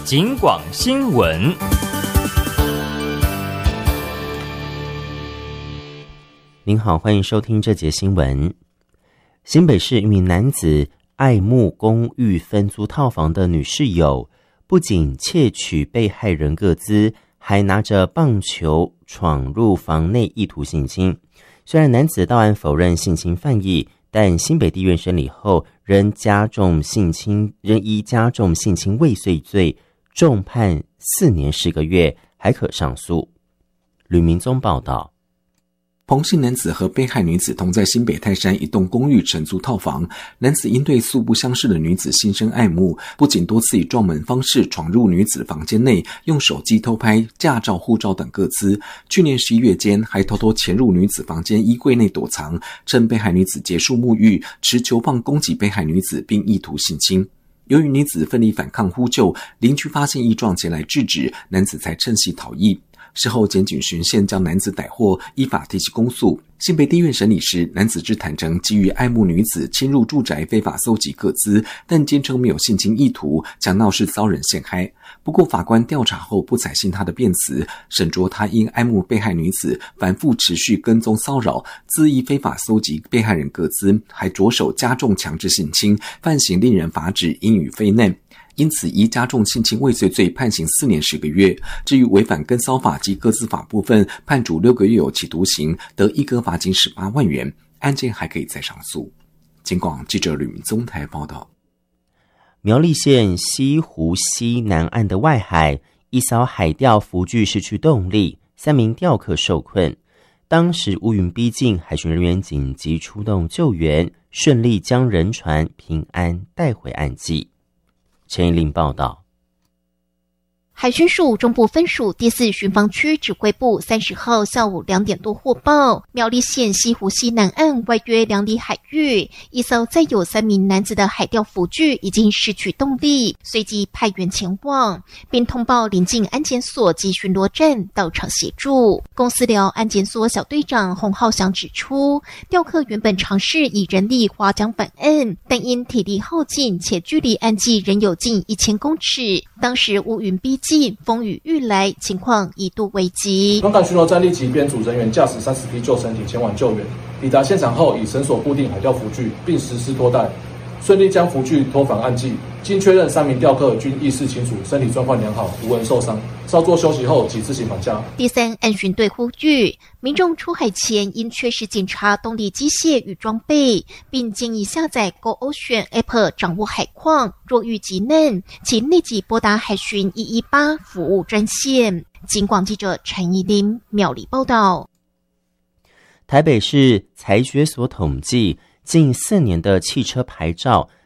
警广新闻。 您好，欢迎收听这节新闻。新北市一名男子爱慕公寓分租套房的女室友，不仅窃取被害人个资，还拿着棒球闯入房内意图性侵。虽然男子到案否认性侵犯意，但新北地院审理后仍依加重性侵未遂罪，重判4年10个月，还可上诉。吕明宗报道。 彭姓男子和被害女子同在新北泰山一栋公寓承租套房，男子因对素不相识的女子心生爱慕，不仅多次以撞门方式闯入女子房间内，用手机偷拍驾照、护照等个资。去年11月间，还偷偷潜入女子房间衣柜内躲藏，趁被害女子结束沐浴，持球棒攻击被害女子，并意图性侵。由于女子奋力反抗呼救，邻居发现异状前来制止，男子才趁隙逃逸。事后检警循线将男子逮获，依法提起公诉。新北地院审理时，男子只坦承基于爱慕女子侵入住宅非法搜集个资，但坚称没有性侵意图，强闹是遭人陷害。不过法官调查后不采信他的辩词，审酌他因爱慕被害女子反复持续跟踪骚扰，恣意非法搜集被害人个资，还着手加重强制性侵，犯行令人发指，应予非难。因此依加重性侵未遂罪判刑4年10个月，至于违反跟骚法及个资法部分，判处6个月有期徒刑，得一科罚金18万元，案件还可以再上诉。警广记者吕明宗台报道。 苗栗县西湖西南岸的外海，一艘海钓浮具失去动力，3名钓客受困。当时乌云逼近，海巡人员紧急出动救援，顺利将人船平安带回岸际。陈怡玲报道。 海巡署中部分署第4巡防区指挥部30号下午2点多获报，苗栗县西湖西南岸外约2里海域，一艘载有3名男子的海钓浮具已经失去动力，随即派员前往，并通报邻近安检所及巡逻站到场协助。公司寮安检所小队长洪浩祥指出，钓客原本尝试以人力划桨返岸，但因体力耗尽且距离岸际仍有近1000公尺，当时乌云逼近，风雨欲来，情况一度危急。 龙岗巡逻站立即编组人员驾驶30批救生艇前往救援，抵达现场后以绳索固定海钓浮具，并实施拖带，顺利将浮具拖返岸际。经确认3名钓客均意识清楚，身体状况良好，无人受伤。稍作休息后即自行返家。 第3岸巡队呼吁民众出海前应确实检查动力机械与装备，并建议下载 GoOcean App 掌握海况，若遇急难请立即拨打海巡118服务专线。警广记者陈怡玲苗栗报道。 台北市财学所统计，近4年的汽车牌照